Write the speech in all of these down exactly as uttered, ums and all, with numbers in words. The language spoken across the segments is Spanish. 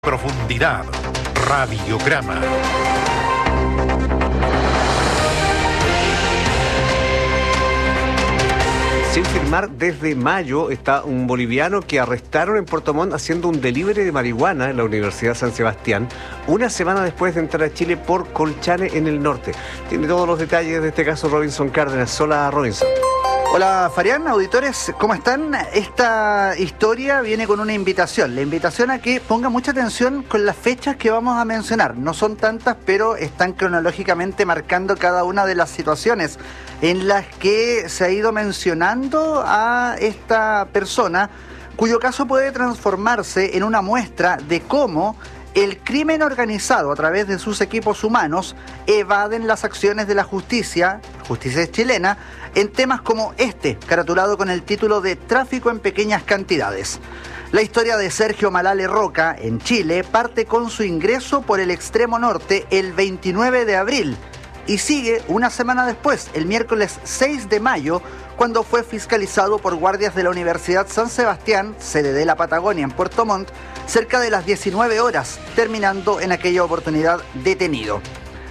Profundidad. Radiograma. Sin firmar desde mayo está un boliviano que arrestaron en Puerto Montt haciendo un delivery de marihuana en la Universidad San Sebastián, una semana después de entrar a Chile por Colchane en el norte. Tiene todos los detalles de este caso Robinson Cárdenas. Hola, Robinson. Hola Farián, auditores, ¿cómo están? Esta historia viene con una invitación, la invitación a que pongan mucha atención con las fechas que vamos a mencionar. No son tantas, pero están cronológicamente marcando cada una de las situaciones en las que se ha ido mencionando a esta persona, cuyo caso puede transformarse en una muestra de cómo el crimen organizado a través de sus equipos humanos evaden las acciones de la justicia, justicia chilena, en temas como este, caratulado con el título de tráfico en pequeñas cantidades. La historia de Sergio Malale Roca en Chile parte con su ingreso por el extremo norte el veintinueve de abril y sigue una semana después, el miércoles seis de mayo, cuando fue fiscalizado por guardias de la Universidad San Sebastián, sede de la Patagonia en Puerto Montt, cerca de las diecinueve horas, terminando en aquella oportunidad detenido.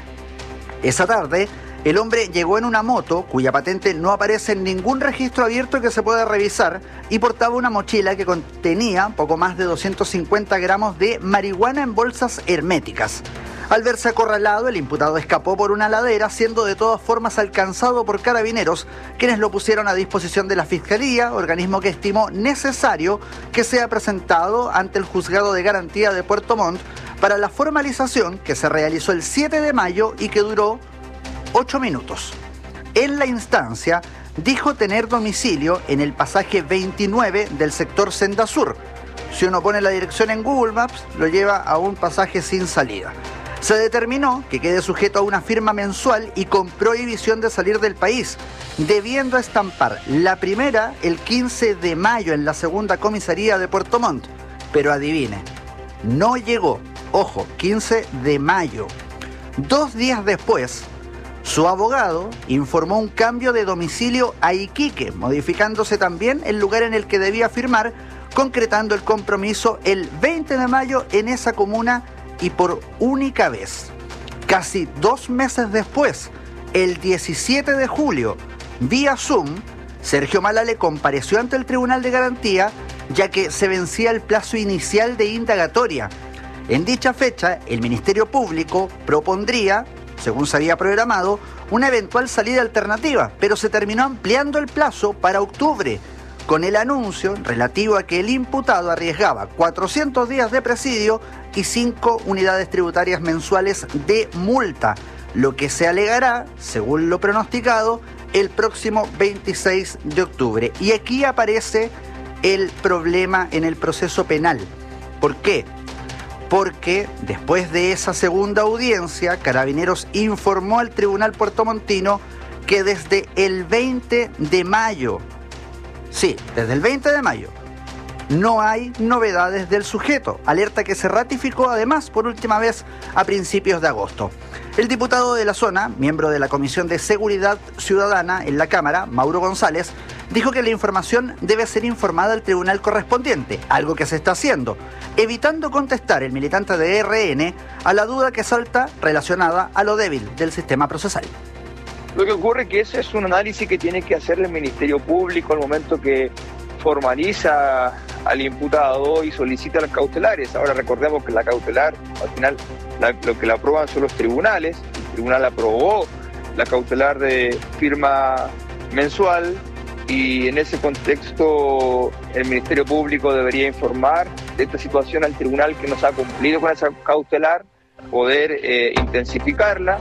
Esa tarde, el hombre llegó en una moto, cuya patente no aparece en ningún registro abierto que se pueda revisar, y portaba una mochila que contenía poco más de doscientos cincuenta gramos de marihuana en bolsas herméticas. Al verse acorralado, el imputado escapó por una ladera, siendo de todas formas alcanzado por carabineros, quienes lo pusieron a disposición de la Fiscalía, organismo que estimó necesario que sea presentado ante el Juzgado de Garantía de Puerto Montt para la formalización que se realizó el siete de mayo y que duró ocho minutos. En la instancia, dijo tener domicilio en el pasaje veintinueve del sector Senda Sur. Si uno pone la dirección en Google Maps, lo lleva a un pasaje sin salida. Se determinó que quede sujeto a una firma mensual y con prohibición de salir del país, debiendo estampar la primera el quince de mayo en la segunda comisaría de Puerto Montt. Pero adivine, no llegó, ojo, quince de mayo. Dos días después, su abogado informó un cambio de domicilio a Iquique, modificándose también el lugar en el que debía firmar, concretando el compromiso el veinte de mayo en esa comuna y por única vez. Casi dos meses después, el diecisiete de julio, vía Zoom, Sergio Malale compareció ante el Tribunal de Garantía, ya que se vencía el plazo inicial de indagatoria. En dicha fecha, el Ministerio Público propondría, según se había programado, una eventual salida alternativa, pero se terminó ampliando el plazo para octubre, con el anuncio relativo a que el imputado arriesgaba cuatrocientos días de presidio y cinco unidades tributarias mensuales de multa, lo que se alegará, según lo pronosticado, el próximo veintiséis de octubre. Y aquí aparece el problema en el proceso penal. ¿Por qué? Porque después de esa segunda audiencia, Carabineros informó al Tribunal puertomontino que desde el veinte de mayo, sí, desde el veinte de mayo, no hay novedades del sujeto, alerta que se ratificó además por última vez a principios de agosto. El diputado de la zona, miembro de la Comisión de Seguridad Ciudadana en la Cámara, Mauro González, dijo que la información debe ser informada al tribunal correspondiente, algo que se está haciendo, evitando contestar el militante de R N a la duda que salta relacionada a lo débil del sistema procesal. Lo que ocurre es que ese es un análisis que tiene que hacer el Ministerio Público al momento que formaliza al imputado y solicita las cautelares. Ahora recordemos que la cautelar, al final, la, lo que la aprueban son los tribunales. El tribunal aprobó la cautelar de firma mensual y en ese contexto el Ministerio Público debería informar de esta situación al tribunal que no se ha cumplido con esa cautelar, poder eh, intensificarla.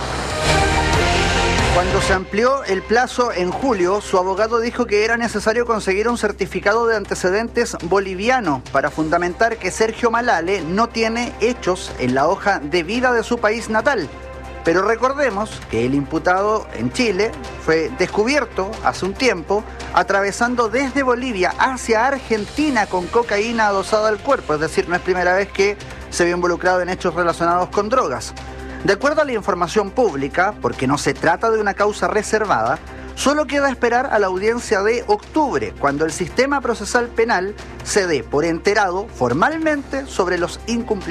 Cuando se amplió el plazo en julio, su abogado dijo que era necesario conseguir un certificado de antecedentes boliviano para fundamentar que Sergio Malale no tiene hechos en la hoja de vida de su país natal. Pero recordemos que el imputado en Chile fue descubierto hace un tiempo atravesando desde Bolivia hacia Argentina con cocaína adosada al cuerpo, es decir, no es primera vez que se vio involucrado en hechos relacionados con drogas. De acuerdo a la información pública, porque no se trata de una causa reservada, Solo queda esperar a la audiencia de octubre, cuando el sistema procesal penal se dé por enterado formalmente sobre los incumplimientos.